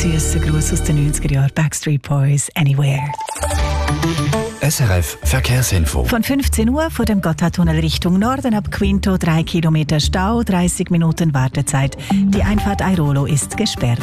süßer Gruß aus den 90er Jahren. Backstreet Boys, Anywhere. SRF Verkehrsinfo. Von 15 Uhr vor dem Gotthardtunnel Richtung Norden ab Quinto 3 Kilometer Stau, 30 Minuten Wartezeit. Die Einfahrt Airolo ist gesperrt.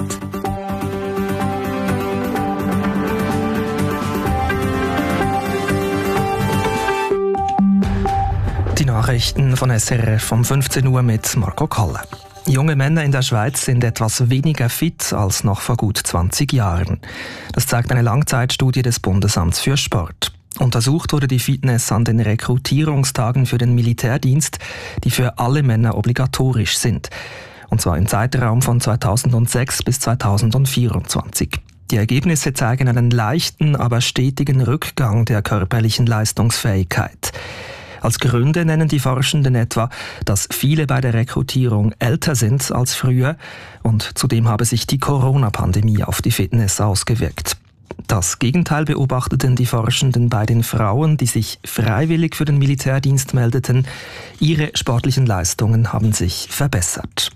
Die Nachrichten von SRF um 15 Uhr mit Marco Kalle. Junge Männer in der Schweiz sind etwas weniger fit als noch vor gut 20 Jahren. Das zeigt eine Langzeitstudie des Bundesamts für Sport. Untersucht wurde die Fitness an den Rekrutierungstagen für den Militärdienst, die für alle Männer obligatorisch sind. Und zwar im Zeitraum von 2006 bis 2024. Die Ergebnisse zeigen einen leichten, aber stetigen Rückgang der körperlichen Leistungsfähigkeit. Als Gründe nennen die Forschenden etwa, dass viele bei der Rekrutierung älter sind als früher und zudem habe sich die Corona-Pandemie auf die Fitness ausgewirkt. Das Gegenteil beobachteten die Forschenden bei den Frauen, die sich freiwillig für den Militärdienst meldeten. Ihre sportlichen Leistungen haben sich verbessert.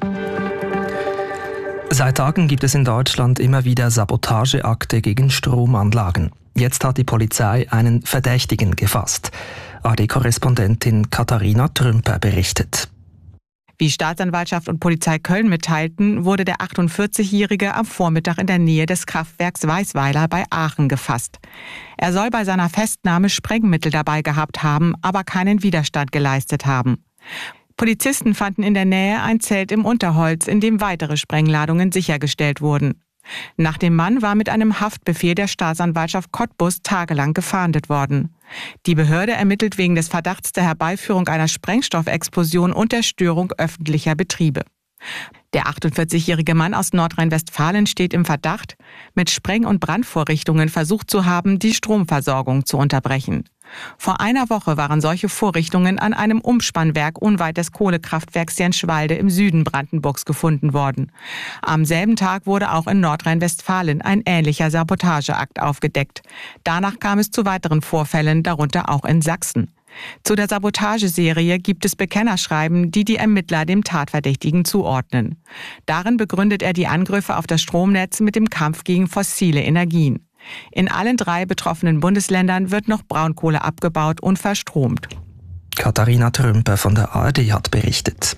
Seit Tagen gibt es in Deutschland immer wieder Sabotageakte gegen Stromanlagen. Jetzt hat die Polizei einen Verdächtigen gefasst. AD-Korrespondentin Katharina Trümper berichtet. Wie Staatsanwaltschaft und Polizei Köln mitteilten, wurde der 48-Jährige am Vormittag in der Nähe des Kraftwerks Weißweiler bei Aachen gefasst. Er soll bei seiner Festnahme Sprengmittel dabei gehabt haben, aber keinen Widerstand geleistet haben. Polizisten fanden in der Nähe ein Zelt im Unterholz, in dem weitere Sprengladungen sichergestellt wurden. Nach dem Mann war mit einem Haftbefehl der Staatsanwaltschaft Cottbus tagelang gefahndet worden. Die Behörde ermittelt wegen des Verdachts der Herbeiführung einer Sprengstoffexplosion und der Störung öffentlicher Betriebe. Der 48-jährige Mann aus Nordrhein-Westfalen steht im Verdacht, mit Spreng- und Brandvorrichtungen versucht zu haben, die Stromversorgung zu unterbrechen. Vor einer Woche waren solche Vorrichtungen an einem Umspannwerk unweit des Kohlekraftwerks Jenschwalde im Süden Brandenburgs gefunden worden. Am selben Tag wurde auch in Nordrhein-Westfalen ein ähnlicher Sabotageakt aufgedeckt. Danach kam es zu weiteren Vorfällen, darunter auch in Sachsen. Zu der Sabotageserie gibt es Bekennerschreiben, die die Ermittler dem Tatverdächtigen zuordnen. Darin begründet er die Angriffe auf das Stromnetz mit dem Kampf gegen fossile Energien. In allen 3 betroffenen Bundesländern wird noch Braunkohle abgebaut und verstromt. Katharina Trümper von der ARD hat berichtet.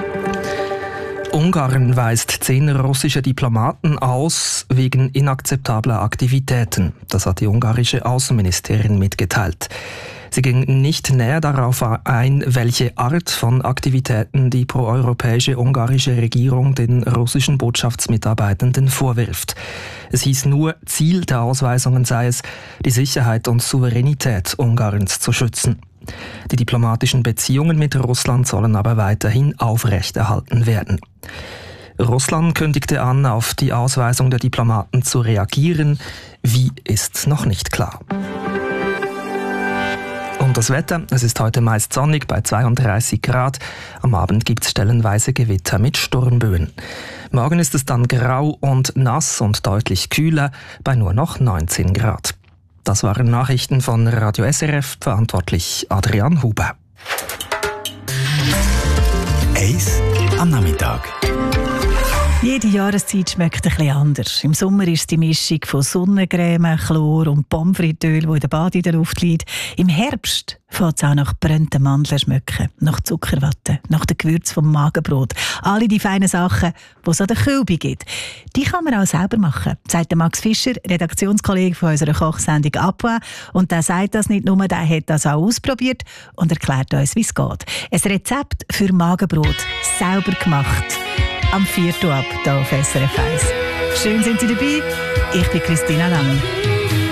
Ungarn weist 10 russische Diplomaten aus wegen inakzeptabler Aktivitäten. Das hat die ungarische Außenministerin mitgeteilt. Sie ging nicht näher darauf ein, welche Art von Aktivitäten die proeuropäische ungarische Regierung den russischen Botschaftsmitarbeitenden vorwirft. Es hieß nur, Ziel der Ausweisungen sei es, die Sicherheit und Souveränität Ungarns zu schützen. Die diplomatischen Beziehungen mit Russland sollen aber weiterhin aufrechterhalten werden. Russland kündigte an, auf die Ausweisung der Diplomaten zu reagieren. Wie, ist noch nicht klar. Und das Wetter, es ist heute meist sonnig bei 32 Grad. Am Abend gibt es stellenweise Gewitter mit Sturmböen. Morgen ist es dann grau und nass und deutlich kühler bei nur noch 19 Grad. Das waren Nachrichten von Radio SRF, verantwortlich Adrian Huber. Eis am Nachmittag. Jede Jahreszeit schmeckt ein bisschen anders. Im Sommer ist es die Mischung von Sonnencreme, Chlor und Pommes frites-Öl, die in der Bade in der Luft liegt. Im Herbst fängt es auch nach brennten Mandeln schmecken, nach Zuckerwatte, nach dem Gewürz vom Magenbrot. Alle die feinen Sachen, die es an der Kälbe gibt. Die kann man auch selber machen, sagt Max Fischer, Redaktionskollege von unserer Kochsendung «Apua». Und der sagt das nicht nur, der hat das auch ausprobiert und erklärt uns, wie es geht. Ein Rezept für Magenbrot, selber gemacht. Am 4. ab, hier auf SRF 1. Schön sind Sie dabei. Ich bin Christina Lang.